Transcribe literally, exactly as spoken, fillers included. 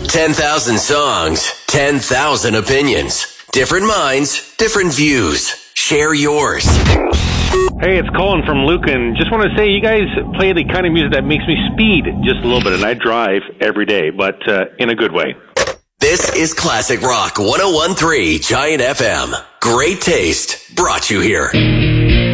ten thousand songs, ten thousand opinions. Different minds, different views. Share yours. Hey, it's Colin from Lucan. Just want to say you guys play the kind of music that makes me speed just a little bit, and I drive every day, but uh, in a good way. This is Classic Rock one oh one point three Giant F M. Great taste brought you here.